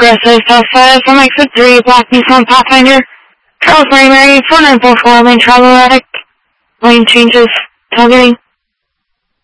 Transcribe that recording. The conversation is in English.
addresses South 5 from exit 3, Black Nissan Pathfinder, Charles Mary 4944, lane travel erratic, lane changes, targeting.